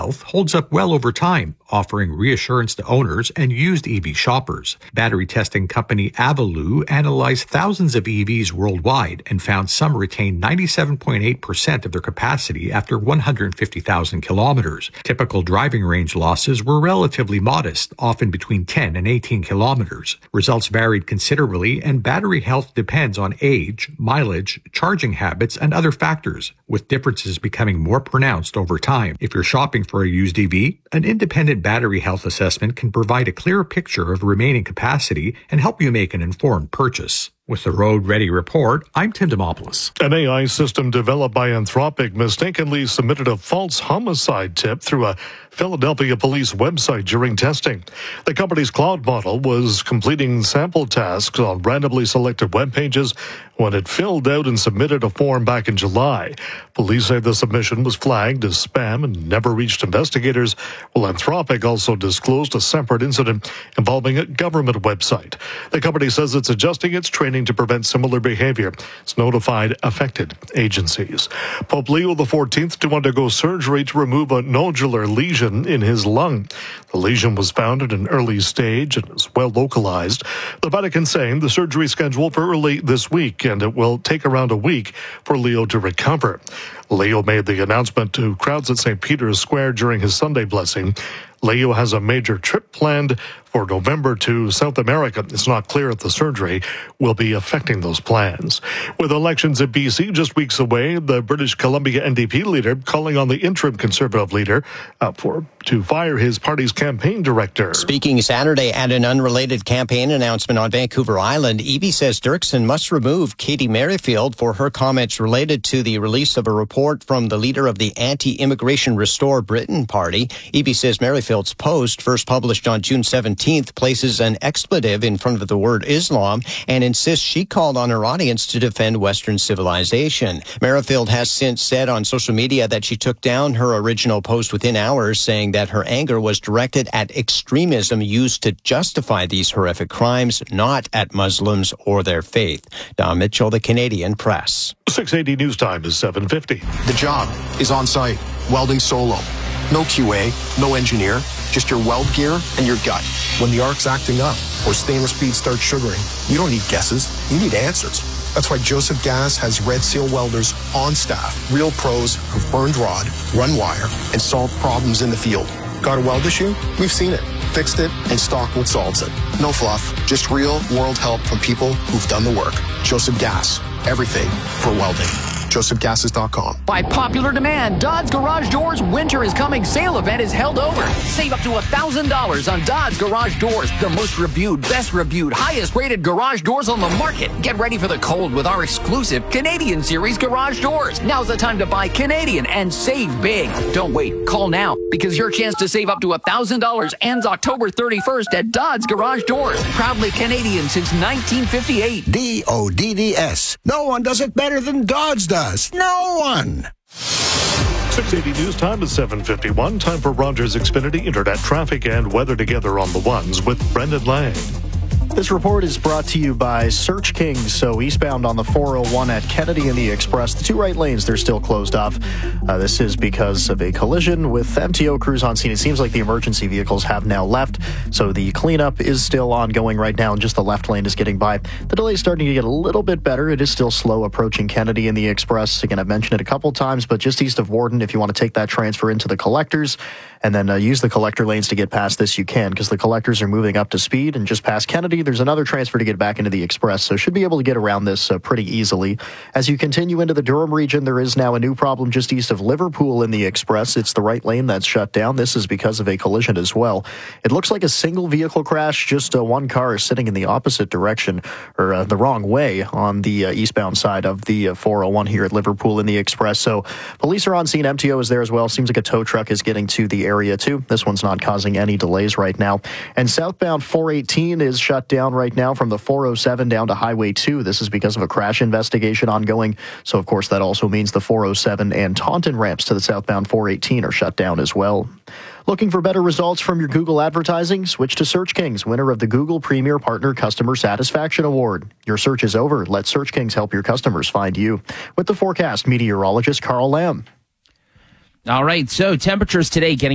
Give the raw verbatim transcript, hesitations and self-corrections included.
Health holds up well over time, offering reassurance to owners and used E V shoppers. Battery testing company Avalue analyzed thousands of E Vs worldwide and found some retained ninety-seven point eight percent of their capacity after one hundred fifty thousand kilometers. Typical driving range losses were relatively modest, often between ten and eighteen kilometers. Results varied considerably, and battery health depends on age, mileage, charging habits, and other factors, with differences becoming more pronounced over time. If you're shopping for a used E V, an independent battery health assessment can provide a clear picture of remaining capacity and help you make an informed purchase. With the Road Ready Report, I'm Tim Demopoulos. An A I system developed by Anthropic mistakenly submitted a false homicide tip through a Philadelphia police website during testing. The company's cloud model was completing sample tasks on randomly selected web pages when it filled out and submitted a form back in July. Police say the submission was flagged as spam and never reached investigators, while Anthropic also disclosed a separate incident involving a government website. The company says it's adjusting its training to prevent similar behavior. It's notified affected agencies. Pope Leo the fourteenth to undergo surgery to remove a nodular lesion in his lung. The lesion was found at an early stage and is well localized. The Vatican saying the surgery scheduled for early this week, and it will take around a week for Leo to recover. Leo made the announcement to crowds at Saint Peter's Square during his Sunday blessing. Leo has a major trip planned for November to South America. It's not clear if the surgery will be affecting those plans. With elections in B C just weeks away, the British Columbia N D P leader calling on the interim Conservative leader uh, for to fire his party's campaign director. Speaking Saturday at an unrelated campaign announcement on Vancouver Island, Eby says Dirksen must remove Katie Merrifield for her comments related to the release of a report from the leader of the anti-immigration Restore Britain party. Eby says Merrifield's post, first published on June seventeenth, places an expletive in front of the word Islam and insists she called on her audience to defend Western civilization. Merrifield has since said on social media that she took down her original post within hours, saying that her anger was directed at extremism used to justify these horrific crimes, not at Muslims or their faith. Don Mitchell, the Canadian Press. six eighty News Time is seven fifty. The job is on site, welding solo. No Q A, no engineer, just your weld gear and your gut. When the arc's acting up or stainless bead starts sugaring, you don't need guesses, you need answers. That's why Joseph Gas has Red Seal welders on staff, real pros who've burned rod, run wire, and solved problems in the field. Got a weld issue? We've seen it, fixed it, and stocked what solves it. No fluff, just real world help from people who've done the work. Joseph Gas, everything for welding. joseph gases dot com. By popular demand, Dodds Garage Doors Winter is Coming sale event is held over. Save up to one thousand dollars on Dodds Garage Doors, the most reviewed, best reviewed, highest rated garage doors on the market. Get ready for the cold with our exclusive Canadian Series garage doors. Now's the time to buy Canadian and save big. Don't wait. Call now, because your chance to save up to one thousand dollars ends October thirty-first at Dodds Garage Doors. Proudly Canadian since nineteen fifty-eight. D O D D S. No one does it better than Dodds does. No one. six eighty News Time is seven fifty-one. Time for Rogers Xfinity Internet traffic and weather together on the ones with Brendan Lang. This report is brought to you by Search Kings. So eastbound on the four oh one at Kennedy and the Express, the two right lanes, they're still closed off. Uh, this is because of a collision with M T O crews on scene. It seems like the emergency vehicles have now left, so the cleanup is still ongoing right now, and just the left lane is getting by. The delay is starting to get a little bit better. It is still slow approaching Kennedy and the Express. Again, I've mentioned it a couple times, but just east of Warden, if you want to take that transfer into the collectors and then uh, use the collector lanes to get past this, you can, because the collectors are moving up to speed, and just past Kennedy, there's another transfer to get back into the Express, so should be able to get around this uh, pretty easily. As you continue into the Durham region, there is now a new problem just east of Liverpool in the Express. It's the right lane that's shut down. This is because of a collision as well. It looks like a single vehicle crash. Just uh, one car is sitting in the opposite direction, or uh, the wrong way, on the uh, eastbound side of the uh, four oh one here at Liverpool in the Express. So police are on scene. M T O is there as well. Seems like a tow truck is getting to the area too. This one's not causing any delays right now. And southbound four eighteen is shut down right now from the four oh seven down to Highway two. This is because of a crash investigation ongoing. So, of course, that also means the four oh seven and Taunton ramps to the southbound four eighteen are shut down as well. Looking for better results from your Google advertising? Switch to Search Kings, winner of the Google Premier Partner Customer Satisfaction Award. Your search is over. Let Search Kings help your customers find you. With the forecast, meteorologist Carl Lamb. All right, so temperatures today getting